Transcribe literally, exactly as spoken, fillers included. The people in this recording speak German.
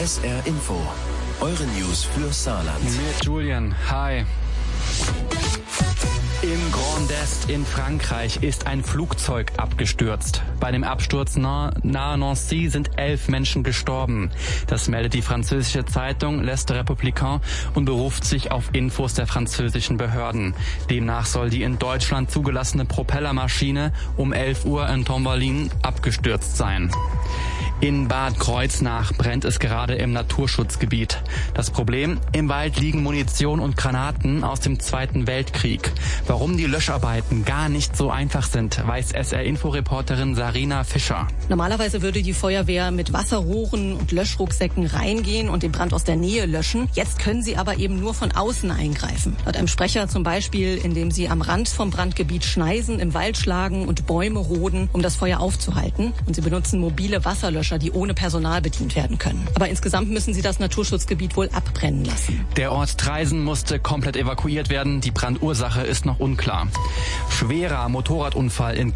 S R Info, eure News für Saarland. Mit Julian, hi. Im Grand Est in Frankreich ist ein Flugzeug abgestürzt. Bei dem Absturz nahe Nancy sind elf Menschen gestorben. Das meldet die französische Zeitung L'Est Républicain und beruft sich auf Infos der französischen Behörden. Demnach soll die in Deutschland zugelassene Propellermaschine um elf Uhr in Tombalin abgestürzt sein. In Bad Kreuznach brennt es gerade im Naturschutzgebiet. Das Problem? Im Wald liegen Munition und Granaten aus dem Zweiten Weltkrieg. Warum die Löscharbeiten gar nicht so einfach sind, weiß S R-Info-Reporterin Sarina Fischer. Normalerweise würde die Feuerwehr mit Wasserrohren und Löschrucksäcken reingehen und den Brand aus der Nähe löschen. Jetzt können sie aber eben nur von außen eingreifen. Laut einem Sprecher zum Beispiel, indem sie am Rand vom Brandgebiet Schneisen im Wald schlagen und Bäume roden, um das Feuer aufzuhalten. Und sie benutzen mobile Wasserlöscher, die ohne Personal bedient werden können. Aber insgesamt müssen sie das Naturschutzgebiet wohl abbrennen lassen. Der Ort Traisen musste komplett evakuiert werden. Die Brandursache ist noch unklar. Schwerer Motorradunfall in